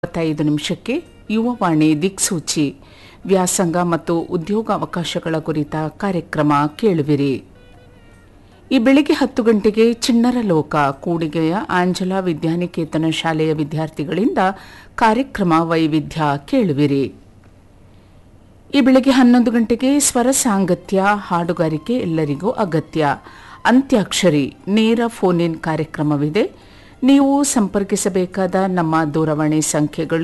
45 ಯುವವಾಣಿ ದಿಕ್ಸೂಚಿ ವ್ಯಾಸಂಗ ಮತ್ತು ಉದ್ಯೋಗಾವಕಾಶಗಳ ಕುರಿತ ಕಾರ್ಯಕ್ರಮ ಕೇಳುವಿರಿ. ಈ ಬೆಳಿಗ್ಗೆ 10 ಗಂಟೆಗೆ ಚಿಣ್ಣರ ಲೋಕ ಕೂಡಿಗೆಯ ಆಂಜಲಾ ವಿದ್ಯಾನಿಕೇತನ ಶಾಲೆಯ ವಿದ್ಯಾರ್ಥಿಗಳಿಂದ ಕಾರ್ಯಕ್ರಮ ವೈವಿಧ್ಯ ಕೇಳುವಿರಿ. ಈ ಬೆಳಿಗ್ಗೆ 11 ಗಂಟೆಗೆ ಸ್ವರ ಸಾಂಗತ್ಯ ಹಾಡುಗಾರಿಕೆ ಎಲ್ಲರಿಗೂ ಅಗತ್ಯ ಅಂತ್ಯಾಕ್ಷರಿ ನೇರ ಫೋನ್ ಇನ್ ಕಾರ್ಯಕ್ರಮವಿದೆ. ನೀವು ಸಂಪರ್ಕಿಸಬೇಕಾದ ನಮ್ಮ ದೂರವಾಣಿ ಸಂಖ್ಯೆಗಳು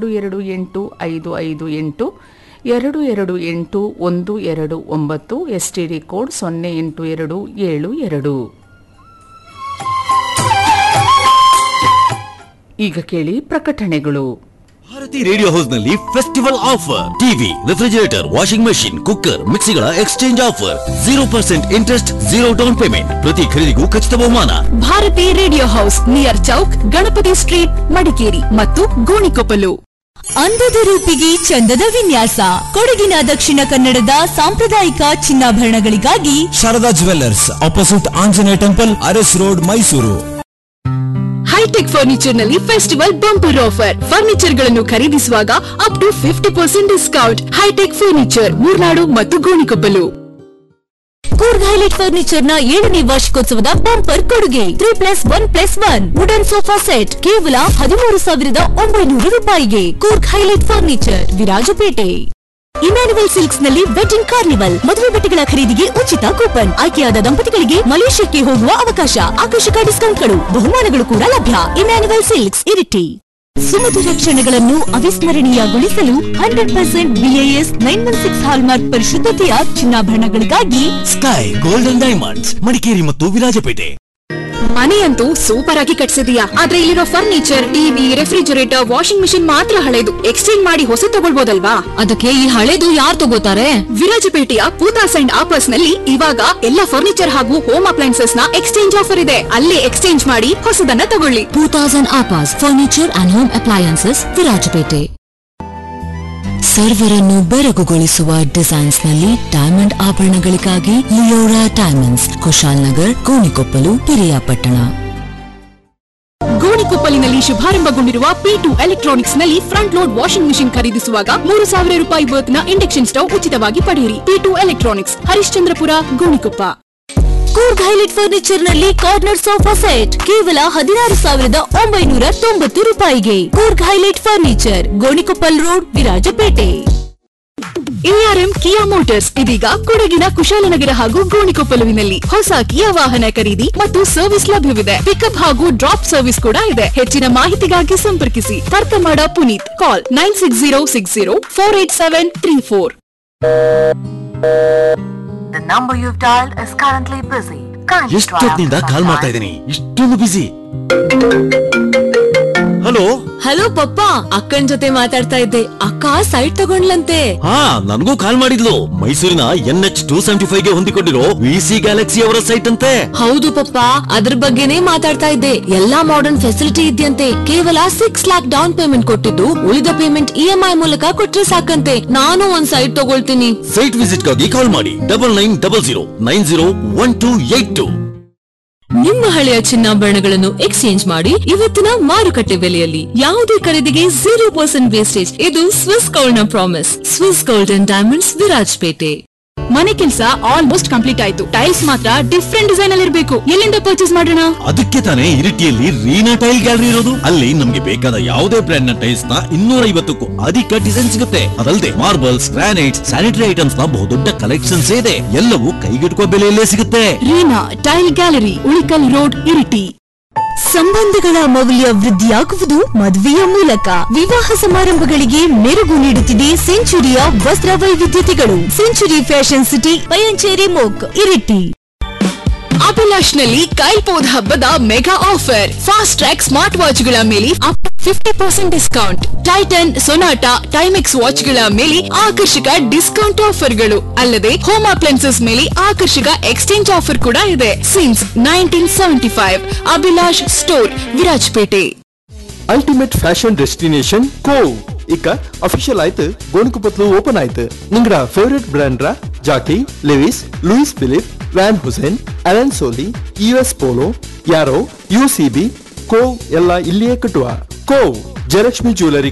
228822281229 ಎಸ್ಟಿಡಿ ಕೋಡ್ 08272. ಈಗ ಕೇಳಿ ಪ್ರಕಟಣೆಗಳು. ಭಾರತಿ ರೇಡಿಯೋ ಹೌಸ್ ನಲ್ಲಿ festival offer TV, refrigerator, washing machine, cooker, ಮಿಕ್ಸಿಗಳ exchange offer, 0% interest, 0 down payment, ಪ್ರತಿ ಖರೀದಿಗೂ ಖಚಿತ ಬಹುಮಾನ. Bharati radio house near Chowk, Ganapati street, Madikeri ಮತ್ತು ಗೋಣಿಕೊಪ್ಪಲು. ಅಂದದ ರೂಪಿಗೆ ಚಂದದ ವಿನ್ಯಾಸ, ಕೊಡಗಿನ ದಕ್ಷಿಣ ಕನ್ನಡದ ಸಾಂಪ್ರದಾಯಿಕ ಚಿನ್ನಾಭರಣಗಳಿಗಾಗಿ Sharada jewellers, opposite Anjaneya temple, Aras road, Mysuru. High tech furniture ನಲ್ಲಿ ಫೆಸ್ಟಿವಲ್ ಬಂಪರ್ ಆಫರ್. ಫರ್ನಿಚರ್ ಗಳನ್ನು ಖರೀದಿಸುವಾಗ up to 50% discount. High tech furniture, Murnad ಮತ್ತು ಗೋಣಿಕೊಪ್ಪಲು. ಕೂರ್ಗ್ ಹೈಲೈಟ್ ಫರ್ನಿಚರ್ ನ 7ನೇ ವಾರ್ಷಿಕೋತ್ಸವದ ಬಂಪರ್ ಕೊಡುಗೆ 3+1+1 ವುಡನ್ ಸೋಫಾ ಸೆಟ್ ಕೇವಲ 13,900 ರೂಪಾಯಿಗೆ. Coorg highlight furniture, Virajpet. Emmanuel silks ನಲ್ಲಿ ವೆಡ್ಡಿಂಗ್ ಕಾರ್ನಿವಲ್, ಮದುವೆ ಬಟ್ಟೆಗಳ ಖರೀದಿಗೆ ಉಚಿತ ಕೂಪನ್, ಆಯ್ಕೆಯಾದ ದಂಪತಿಗಳಿಗೆ ಮಲೇಷ್ಯಾಕ್ಕೆ ಹೋಗುವ ಅವಕಾಶ, ಆಕರ್ಷಕ ಡಿಸ್ಕೌಂಟ್ಗಳು, ಬಹುಮಾನಗಳು ಕೂಡ ಲಭ್ಯ. Emmanuel silks, Iritty. ಸುಮಧುರ ಕ್ಷಣಗಳನ್ನು ಅವಿಸ್ಮರಣೀಯಗೊಳಿಸಲು 100% BIS 916 hallmark ಪರಿಶುದ್ಧತೆಯ ಚಿನ್ನಾಭರಣಗಳಿಗಾಗಿ sky golden diamonds, Madikeri ಮತ್ತು ವಿರಾಜಪೇಟೆ. ಮನೆಯಂತೂ ಸೂಪರ್ ಆಗಿ ಕಟ್ಸಿದೀಯಾ, ಆದ್ರೆ ಇಲ್ಲಿರೋ furniture, TV, refrigerator, washing machine ಮಾತ್ರ ಹಳೆದು. ಎಕ್ಸ್ಚೇಂಜ್ ಮಾಡಿ ಹೊಸ ತಗೊಳ್ಬೋದಲ್ವಾ? ಅದಕ್ಕೆ ಈ ಹಳೆದು ಯಾರು ತಗೋತಾರೆ? ವಿರಾಜಪೇಟೆಯ ಪೂತಾಸ್ ಅಂಡ್ ಆಪರ್ಸ್ ನಲ್ಲಿ ಇವಾಗ ಎಲ್ಲ ಫರ್ನಿಚರ್ ಹಾಗೂ ಹೋಮ್ ಅಪ್ಲೈನ್ಸಸ್ ನ ಎಕ್ಸ್ಚೇಂಜ್ ಆಫರ್ ಇದೆ. ಅಲ್ಲೇ ಎಕ್ಸ್ಚೇಂಜ್ ಮಾಡಿ ಹೊಸದನ್ನ ತಗೊಳ್ಳಿ. Poothas and ಆಪರ್ಸ್ furniture and home appliances, Virajpet. ಸರ್ವರನ್ನು ಬೆರಗುಗೊಳಿಸುವ designs ನಲ್ಲಿ diamond ಆಭರಣಗಳಿಗಾಗಿ Leora diamonds, Kushal Nagar, Gonikoppal, Piriyapatna. ಗೋಣಿಕೊಪ್ಪಲಿನಲ್ಲಿ ಶುಭಾರಂಭಗೊಂಡಿರುವ P2 electronics ನಲ್ಲಿ ಫ್ರಂಟ್ ಲೋಡ್ ವಾಷಿಂಗ್ ಮಿಷಿನ್ ಖರೀದಿಸುವಾಗ 3,000 ರೂಪಾಯಿ ವರ್ತ್ನ ಇಂಡಕ್ಷನ್ ಸ್ಟವ್ ಉಚಿತವಾಗಿ ಪಡೆಯಿರಿ. P2 electronics, Harishchandrapura, Gonikoppa. Coorg highlight furniture ನಲ್ಲಿ ಕಾರ್ನರ್ ಸೋಫಾ ಸೆಟ್ ಕೇವಲ 16,990 ರೂಪಾಯಿಗೆ. Coorg highlight furniture, Gonikoppal road, Virajpet. ARM ಕಿಯಾ ಮೋಟಾರ್ಸ್ ಇದೀಗ ಕೊಡಗಿನ ಕುಶಾಲನಗರ ಹಾಗೂ ಗೋಣಿಕೊಪ್ಪಲುವಿನಲ್ಲಿ ಹೊಸ ಕಿಯಾ ವಾಹನ ಖರೀದಿ ಮತ್ತು ಸರ್ವಿಸ್ ಲಭ್ಯವಿದೆ. ಪಿಕಪ್ ಹಾಗೂ ಡ್ರಾಪ್ ಸರ್ವಿಸ್ ಕೂಡ ಇದೆ. ಹೆಚ್ಚಿನ ಮಾಹಿತಿಗಾಗಿ ಸಂಪರ್ಕಿಸಿ ತರ್ಕಮಾಡ ಪುನೀತ್. ಕಾಲ್ 9606048734. The number you've dialed is currently busy. ಎಷ್ಟೊತ್ತಿನಿಂದ ಕಾಲ್ ಮಾಡ್ತಾ ಇದ್ದೀನಿ, ಇಷ್ಟೊಂದು ಬಿಸಿ. ಹಲೋ ಹಲೋ ಪಪ್ಪ, ಅಕ್ಕನ್ ಜೊತೆ ಮಾತಾಡ್ತಾ ಇದ್ದೆ. ಅಕ್ಕ ಸೈಟ್ ತಗೊಂಡ್ಲಂತೆ. ಹಾ, ನನಗೂ ಕಾಲ್ ಮಾಡಿದ್ಲು. ಮೈಸೂರಿನ NH 275 ಗೆ ಹೊಂದಿಕೊಂಡಿರೋ VC ಗ್ಯಾಲಕ್ಸಿ ಅವರ ಸೈಟ್ ಅಂತೆ. ಹೌದು ಪಪ್ಪ, ಅದ್ರ ಬಗ್ಗೆನೇ ಮಾತಾಡ್ತಾ ಇದ್ದೆ. ಎಲ್ಲಾ ಮಾಡರ್ನ್ ಫೆಸಿಲಿಟಿ ಇದೆಯಂತೆ. ಕೇವಲ 6 lakhs ಡೌನ್ ಪೇಮೆಂಟ್ ಕೊಟ್ಟಿದ್ದು, ಉಳಿದ ಪೇಮೆಂಟ್ EMI ಮೂಲಕ ಕೊಟ್ರೆ ಸಾಕಂತೆ. ನಾನು ಒಂದ್ ಸೈಟ್ ತಗೊಳ್ತೀನಿ. ಸೈಟ್ ವಿಸಿಟ್ ಗಾಗಿ ಕಾಲ್ ಮಾಡಿ 9900901282. ನಿಮ್ಮ ಹಳೆಯ ಚಿನ್ನಾಭರಣಗಳನ್ನು ಎಕ್ಸ್ಚೇಂಜ್ ಮಾಡಿ ಇವತ್ತಿನ ಮಾರುಕಟ್ಟೆ ಬೆಲೆಯಲ್ಲಿ. ಯಾವುದೇ ಖರೀದಿಗೆ 0% ವೇಸ್ಟೇಜ್. ಇದು ಸ್ವಿಸ್ ಗೋಲ್ಡ್ ನ promise. Swiss gold and diamonds, Virajpet. ಮನೆ ಕೆಲಸ ಆಲ್ಮೋಸ್ಟ್ ಕಂಪ್ಲೀಟ್ ಆಯ್ತು. ಟೈಲ್ಸ್ ಮಾತ್ರ ಡಿಫ್ರೆಂಟ್ ಡಿಸೈನ್ ಅಲ್ಲಿ ಇರಬೇಕು. ಎಲ್ಲಿಂದ ಪರ್ಚೇಸ್ ಮಾಡೋಣ? ಅದಕ್ಕೆ ತಾನೇ ಇರಿಟಿಯಲ್ಲಿ ರೀನಾ ಟೈಲ್ ಗ್ಯಾಲರಿ ಇರೋದು. ಅಲ್ಲಿ ನಮ್ಗೆ ಬೇಕಾದ ಯಾವುದೇ ಬ್ರ್ಯಾಂಡ್ ನ ಟೈಲ್ಸ್ ನ 250ಕ್ಕೂ ಅಧಿಕ ಡಿಸೈನ್ ಸಿಗುತ್ತೆ. ಅದಲ್ಲದೆ ಮಾರ್ಬಲ್ಸ್, ಗ್ರಾನೈಟ್ಸ್, ಸ್ಯಾನಿಟರಿ ಐಟಮ್ಸ್ ನ ಬಹುದೊಡ್ಡ ಕಲೆಕ್ಷನ್ಸ್ ಇದೆ. ಎಲ್ಲವೂ ಕೈಗೆಟುಕುವ ಬೆಲೆಯಲ್ಲೇ ಸಿಗುತ್ತೆ. Reena tail gallery, Ulikkal road, Iritty. ಸಂಬಂಧಗಳ ಮೌಲ್ಯ ವೃದ್ಧಿಯಾಗುವುದು ಮದುವೆಯ ಮೂಲಕ. ವಿವಾಹ ಸಮಾರಂಭಗಳಿಗೆ ಮೆರುಗು ನೀಡುತ್ತಿದೆ ಸೆಂಚುರಿಯ ವಸ್ತ್ರ ವೈವಿಧ್ಯತೆಗಳು. Century fashion city, Payanchery ಮೋಕ್, Iritty. Abhilash ನಲ್ಲಿ ಕೈಲ್ಪೋದ್ ಹಬ್ಬದ mega offer. Fast track smart watch ಗಳ ಮೇಲೆ 50% discount. Tighten, Sonata, Timex watch ಗಳ ಮೇಲೆ ಆಕರ್ಷಕ ಡಿಸ್ಕೌಂಟ್ ಆಫರ್ಗಳು. ಅಲ್ಲದೆ ಹೋಮ್ ಅಪ್ಲೈನ್ಸಸ್ ಮೇಲೆ ಆಕರ್ಷಕ ಎಕ್ಸ್ಚೇಂಜ್ ಆಫರ್ ಕೂಡ ಇದೆ. Since 1975 Abhilash store, Virajpet. Ultimate fashion destination CoV ಇಕ official ಆಯ್ತು. ಗೋಣಿಕೊಪ್ಪಲು ಓಪನ್ ಆಯ್ತು. ನಿಂಗಡ favourite brand Jackie, Lewis, Louis Philip, van Hussain, Alan Solih, US polo, ಯಾರೋ, UCB, ಕೋವ್ ಎಲ್ಲ ಇಲ್ಲಿಯೇ ಕಟ್ಟುವ. CoV Jayalakshmi jewellery